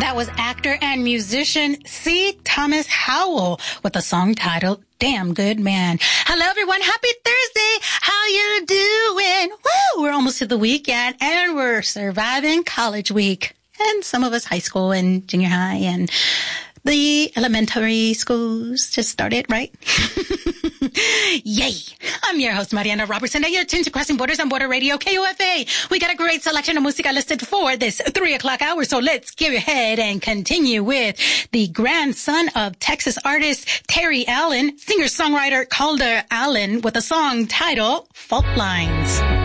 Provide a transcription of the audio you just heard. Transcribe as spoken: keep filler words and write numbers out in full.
That was actor and musician C. Thomas Howell with a song titled Damn Good Man. Hello, everyone. Happy Thursday. How you doing? Woo! We're almost to the weekend, and we're surviving college week. And some of us high school and junior high and the elementary schools just started, right? Yay! I'm your host, Mariana Robertson, and you're tuned to Crossing Borders on Border Radio, K O F A. We got a great selection of music listed for this three o'clock hour, so let's give ahead and continue with the grandson of Texas artist Terry Allen, singer-songwriter Calder Allen, with a song titled Fault Lines.